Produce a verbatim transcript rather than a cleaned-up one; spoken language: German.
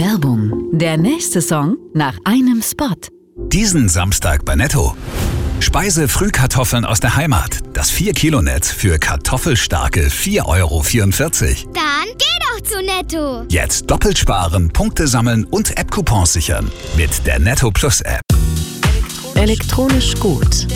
Werbung. Der nächste Song nach einem Spot. Diesen Samstag bei Netto. Speise-Frühkartoffeln aus der Heimat. Das vier Kilo Netz für kartoffelstarke vier Euro vierundvierzig. Dann geh doch zu Netto. Jetzt doppelt sparen, Punkte sammeln und App-Coupons sichern. Mit der Netto Plus App. Elektronisch gut.